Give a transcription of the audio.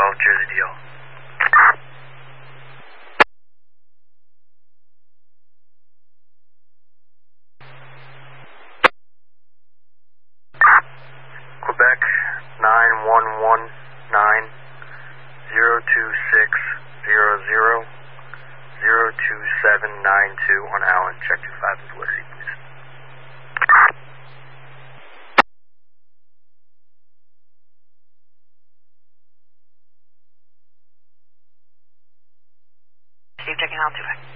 Jersey DL. Quebec 9119 02600 02792 on Allen. Check 25 and Felicity, please. Steve checking altitude.